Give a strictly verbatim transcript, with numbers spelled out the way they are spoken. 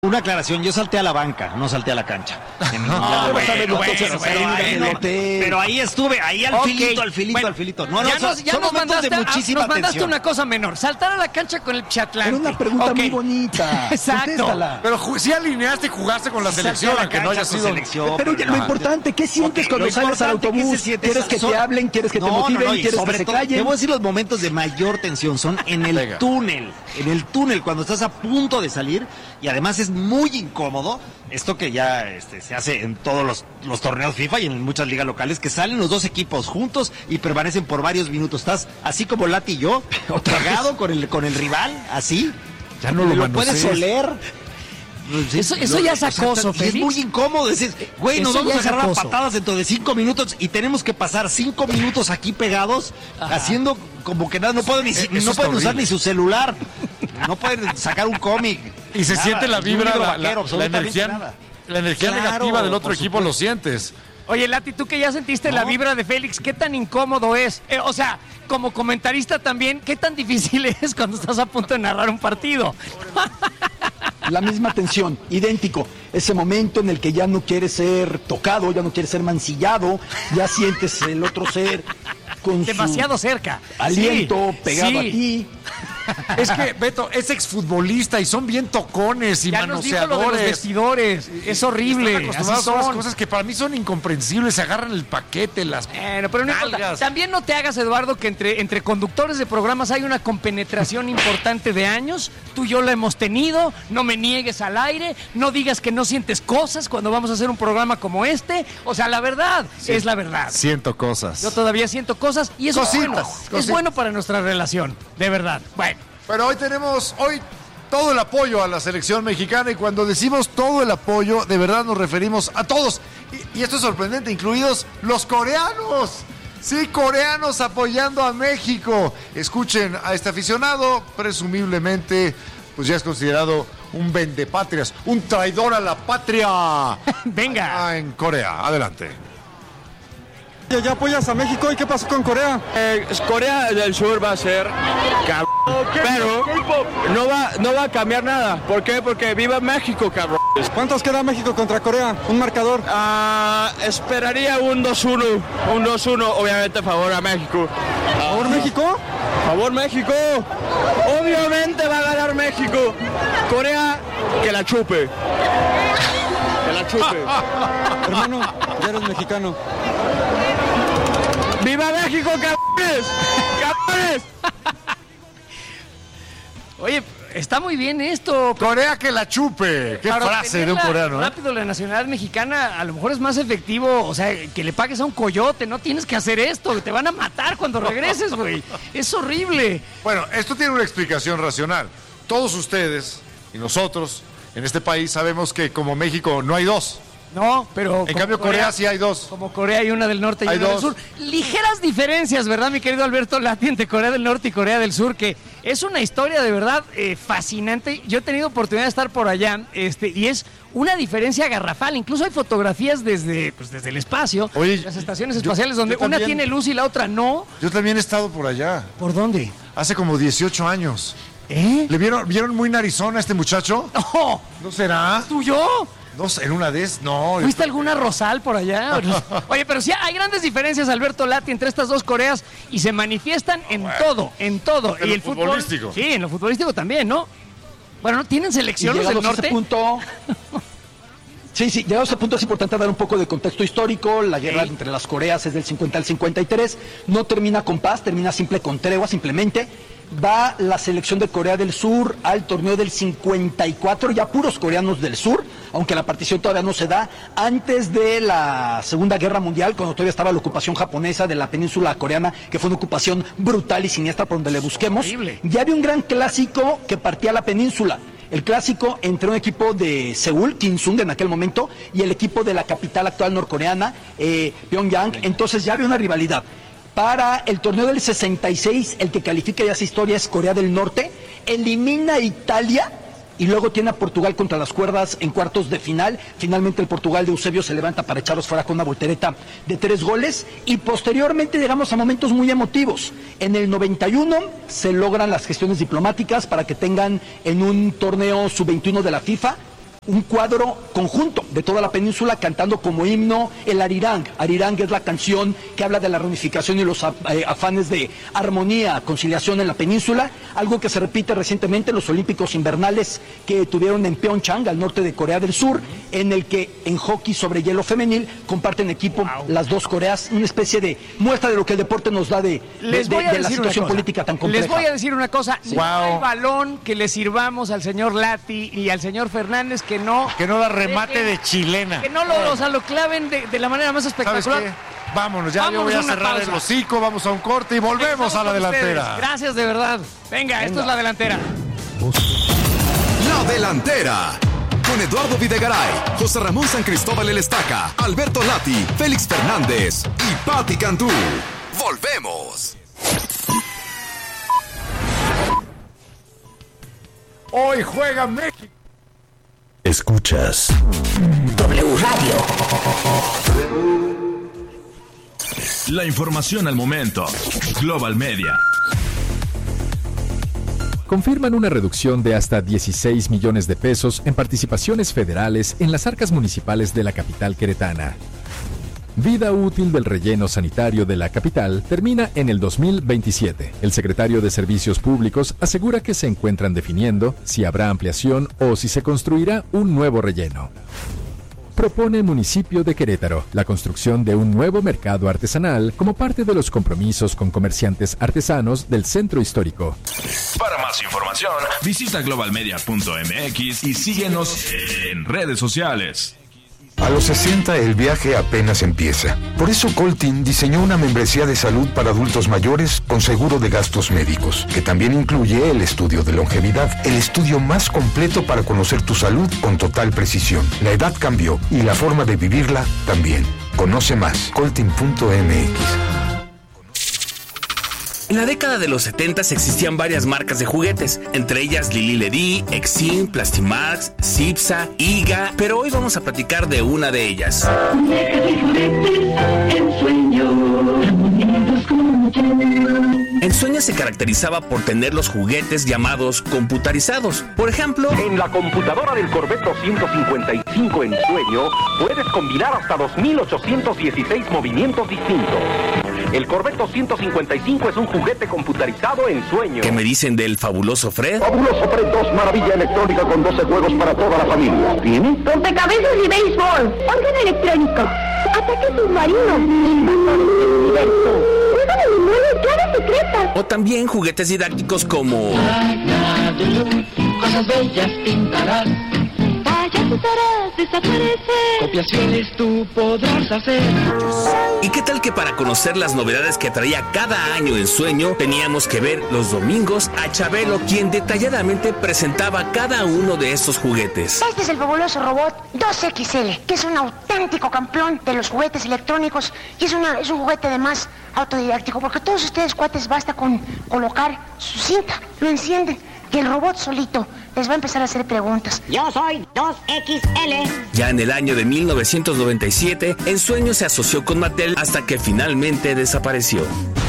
Una aclaración, yo salté a la banca, no salté a la cancha. En No, no, bueno, bueno, bueno, bueno, bueno, ahí bueno, no, pero ahí estuve, ahí al Okay. filito, al filito, Bueno, al filito. No, no, ya son, nos, ya son nos momentos mandaste, de a- muchísima nos mandaste atención. una cosa menor, saltar a la cancha con el Chatlán. Era una pregunta Ok. muy bonita. Exacto. Contéstala. Pero ju- sí alineaste y jugaste con la Sí, selección, salté a la aunque no haya cancha con sido... selección, Pero ya, lo Ajá. importante, ¿qué sientes Ok, cuando lo sales al importante, ¿qué autobús? se siente? ¿Quieres que Son- te hablen? ¿Quieres que te No, motiven? no, no, y ¿Quieres que sobre se todo, callen? te voy a decir los momentos de mayor tensión son en el Venga. túnel, en el túnel, cuando estás a punto de salir, y además es muy incómodo, esto que ya este, se hace en todos los, los torneos FIFA y en muchas ligas locales, que salen los dos equipos juntos y permanecen por varios minutos. Estás así como Lati y yo, pegado con el, con el rival, así. Ya no lo lo puedes manosees. oler. Eso- eso ya es acoso, y es Félix. muy incómodo decir, güey, nos Eso vamos ya a es agarrar a acoso. patadas dentro de cinco minutos y tenemos que pasar cinco minutos aquí pegados, Ajá. haciendo como que nada, no pueden, ni, Eso no está pueden usar horrible. ni su celular, no pueden sacar un cómic. Y se Nada, siente la ni un vibra, libro la, vaquero, la- la absolutamente energía, nada. la energía Claro, negativa del otro por equipo supuesto. lo sientes. Oye, Lati, tú que ya sentiste la No. vibra de Félix, ¿qué tan incómodo es? Eh, o sea, como comentarista también, ¿qué tan difícil es cuando estás a punto de narrar un partido? La misma tensión, idéntico. Ese momento en el que ya no quieres ser tocado, ya no quieres ser mancillado, ya sientes el otro ser con Demasiado su cerca. aliento Sí, pegado sí. a ti. Es que, Beto, es exfutbolista y son bien tocones y Ya nos dijo lo de los manoseadores. vestidores. Es horrible. Están acostumbrados Así a unas son. cosas que para mí son incomprensibles. Se agarran el paquete, las... Bueno, pero no importa. nalgas. También no te hagas, Eduardo, que entre, entre conductores de programas hay una compenetración importante de años. Tú y yo la hemos tenido. No me niegues al aire. No digas que no sientes cosas cuando vamos a hacer un programa como este. O sea, la verdad es la verdad. Siento cosas. Yo todavía siento cosas y eso Cositas, es bueno. cositas. Es bueno para nuestra relación. De verdad. Bueno. Pero hoy tenemos, hoy todo el apoyo a la selección mexicana y cuando decimos todo el apoyo, de verdad nos referimos a todos. Y, y esto es sorprendente, incluidos los coreanos. Sí, coreanos apoyando a México. Escuchen a este aficionado, presumiblemente, pues ya es considerado un vendepatrias, un traidor a la patria. Venga. Allá en Corea, adelante. ¿Ya apoyas a México? ¿Y qué pasó con Corea? Eh, Corea del Sur va a ser cabrón, pero no va, no va a cambiar nada. ¿Por qué? Porque viva México, cabrón. ¿Cuántos queda México contra Corea? Un marcador. Ah, esperaría un dos uno, un dos uno, obviamente a favor a México. ¿Por México? Favor México, obviamente va a ganar México. Corea, que la chupe. Que la chupe. Hermano, ya eres mexicano. ¡Viva México, cabrones! ¡Cabrones! Oye, está muy bien esto. Corea que la chupe. Qué Para frase de un obtener la- coreano, ¿eh? Rápido, la nacionalidad mexicana a lo mejor es más efectivo. O sea, que le pagues a un coyote. No tienes que hacer esto. Te van a matar cuando regreses, güey. Es horrible. Bueno, esto tiene una explicación racional. Todos ustedes y nosotros en este país sabemos que como México no hay dos. No, pero. En como cambio, Corea sí hay dos. Como Corea hay una del norte y Hay una dos. del sur. Ligeras diferencias, ¿verdad, mi querido Alberto Lati, entre Corea del Norte y Corea del Sur? Que es una historia de verdad eh, fascinante. Yo he tenido oportunidad de estar por allá este, y es una diferencia garrafal. Incluso hay fotografías desde, pues, desde el espacio, Oye, las estaciones yo- espaciales, donde yo una también- tiene luz y la otra no. Yo también he estado por allá, ¿Por dónde? hace como dieciocho años. ¿Eh? ¿Le vieron, vieron muy narizón a este muchacho? ¡No! ¿No será? ¿Tú yo? No sé, en una de esas, no. ¿Fuiste alguna Rosal por allá? Oye, pero sí hay grandes diferencias, Alberto Lati, entre estas dos Coreas y se manifiestan en todo, en todo. En y lo el fútbol. futbolístico. Sí, en lo futbolístico también, ¿no? Bueno, ¿no tienen Y selección los del llegados a ese norte? punto... Sí, sí, llegados a ese punto es importante dar un poco de contexto histórico. La guerra Sí. entre las Coreas es del cincuenta al cincuenta y tres. No termina con paz, termina simple con tregua, simplemente. Va la selección de Corea del Sur al torneo del cincuenta y cuatro, ya puros coreanos del sur, aunque la partición todavía no se da. Antes de la Segunda Guerra Mundial, cuando todavía estaba la ocupación japonesa de la península coreana, que fue una ocupación brutal y siniestra por donde le busquemos, Horrible. ya había un gran clásico que partía la península. El clásico entre un equipo de Seúl, Kinsung en aquel momento, y el equipo de la capital actual norcoreana, eh, Pyongyang. Entonces ya había una rivalidad. Para el torneo del sesenta y seis, el que califica ya esa historia es Corea del Norte, elimina a Italia y luego tiene a Portugal contra las cuerdas en cuartos de final. Finalmente el Portugal de Eusebio se levanta para echarlos fuera con una voltereta de tres goles y posteriormente llegamos a momentos muy emotivos. En el noventa y uno se logran las gestiones diplomáticas para que tengan en un torneo sub veintiuno de la FIFA un cuadro conjunto de toda la península cantando como himno el Arirang. Arirang es la canción que habla de la reunificación y los eh, afanes de armonía, conciliación en la península, algo que se repite recientemente en los Olímpicos Invernales que tuvieron en Pyeongchang, al norte de Corea del Sur, en el que en hockey sobre hielo femenil comparten equipo wow. las dos Coreas, una especie de muestra de lo que el deporte nos da de, de, de, de la situación política tan compleja. Les voy a decir una cosa, wow. no hay balón que le sirvamos al señor Lati y al señor Fernández que no... Que no la remate dejen, de chilena. Que no lo, o sea, lo claven de, de la manera más espectacular. Vámonos, ya Vámonos yo voy a cerrar pausa. El hocico, vamos a un corte y volvemos a la delantera. Ustedes. Gracias de verdad. Venga, Venga, esto es la delantera. La delantera. Con Eduardo Videgaray, José Ramón San Cristóbal El Estaca, Alberto Lati, Félix Fernández y Pati Cantú. Volvemos. Hoy juega México. Escuchas W Radio. La información al momento. Global Media. Confirman una reducción de hasta dieciséis millones de pesos en participaciones federales en las arcas municipales de la capital queretana. Vida útil del relleno sanitario de la capital termina en el dos mil veintisiete. El secretario de Servicios Públicos asegura que se encuentran definiendo si habrá ampliación o si se construirá un nuevo relleno. Propone Municipio de Querétaro la construcción de un nuevo mercado artesanal como parte de los compromisos con comerciantes artesanos del centro histórico. Para más información, visita global media punto m x y síguenos en redes sociales. A los sesenta el viaje apenas empieza. Por eso Coltin diseñó una membresía de salud para adultos mayores con seguro de gastos médicos, que también incluye el estudio de longevidad, el estudio más completo para conocer tu salud con total precisión. La edad cambió y la forma de vivirla también. Conoce más, coltin punto m x. En la década de los setenta existían varias marcas de juguetes, entre ellas Lili Ledy, Exim, Plastimax, Cipsa, Iga, pero hoy vamos a platicar de una de ellas. Ensueño se caracterizaba por tener los juguetes llamados computarizados. Por ejemplo, en la computadora del Corvette doscientos cincuenta y cinco Ensueño puedes combinar hasta dos mil ochocientos dieciséis movimientos distintos. El Corvette doscientos cincuenta y cinco es un juguete computarizado en sueño. ¿Qué me dicen del fabuloso Fred? Fabuloso Fred dos, maravilla electrónica con doce juegos para toda la familia. ¿Tiene? Rompecabezas y béisbol, órgano electrónico, ataque submarino, invasores del universo, juego de memoria, clave secreta. O también juguetes didácticos como... Cosas bellas pintarás. Usarás desaparecer. Copiaciones tú podrás hacer. ¿Y qué tal que para conocer las novedades que traía cada año en Sueño teníamos que ver los domingos a Chabelo, quien detalladamente presentaba cada uno de estos juguetes? Este es el fabuloso robot dos equis ele, que es un auténtico campeón de los juguetes electrónicos y es, una, es un juguete además autodidáctico, porque todos ustedes, cuates, basta con colocar su cinta, lo encienden y el robot solito les va a empezar a hacer preguntas. Yo soy dos equis ele. Ya en el año de mil novecientos noventa y siete, Ensueño se asoció con Mattel hasta que finalmente desapareció.